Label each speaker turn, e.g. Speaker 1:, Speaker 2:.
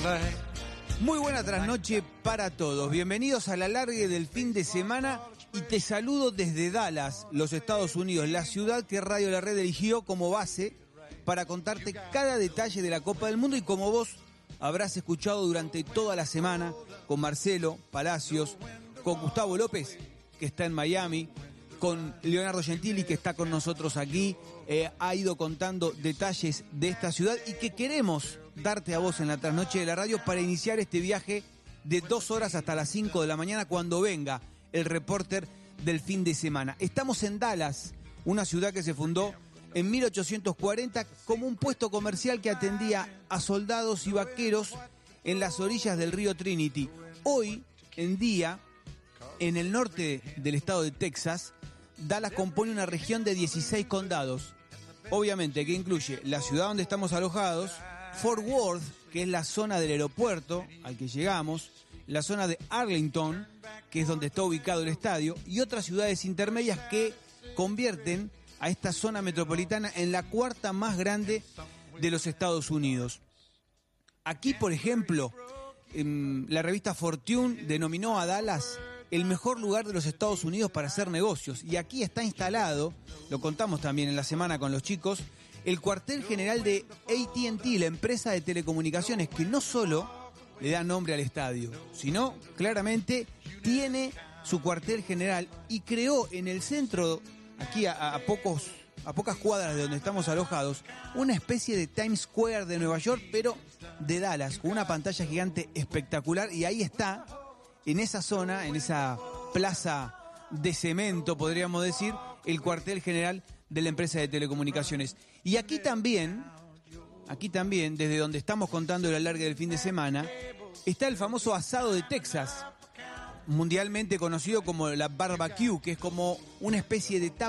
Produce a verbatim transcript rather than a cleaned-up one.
Speaker 1: Muy buena trasnoche para todos. Bienvenidos al alargue del fin de semana y te saludo desde Dallas, los Estados Unidos, la ciudad que Radio La Red eligió como base para contarte cada detalle de la Copa del Mundo y como vos habrás escuchado durante toda la semana con Marcelo Palacios, con Gustavo López, que está en Miami, con Leonardo Gentili, que está con nosotros aquí, eh, ha ido contando detalles de esta ciudad y que queremos darte a vos en la trasnoche de la radio para iniciar este viaje de dos horas hasta las cinco de la mañana cuando venga el reporter del fin de semana. Estamos en Dallas, una ciudad que se fundó en mil ochocientos cuarenta como un puesto comercial que atendía a soldados y vaqueros en las orillas del río Trinity. Hoy en día, en el norte del estado de Texas, Dallas compone una región de dieciséis condados, obviamente que incluye la ciudad donde estamos alojados, Fort Worth, que es la zona del aeropuerto al que llegamos, la zona de Arlington, que es donde está ubicado el estadio, y otras ciudades intermedias que convierten a esta zona metropolitana en la cuarta más grande de los Estados Unidos. Aquí, por ejemplo, la revista Fortune denominó a Dallas el mejor lugar de los Estados Unidos para hacer negocios. Y aquí está instalado, lo contamos también en la semana con los chicos, el cuartel general de A T and T, la empresa de telecomunicaciones que no solo le da nombre al estadio, sino claramente tiene su cuartel general y creó en el centro, aquí a, a, pocos, a pocas cuadras de donde estamos alojados, una especie de Times Square de Nueva York, pero de Dallas, con una pantalla gigante espectacular. Y ahí está, en esa zona, en esa plaza de cemento, podríamos decir, el cuartel general de la empresa de telecomunicaciones. Y aquí también, aquí también, desde donde estamos contando el alargue del fin de semana, está el famoso asado de Texas, mundialmente conocido como la barbecue, que es como una especie de tapa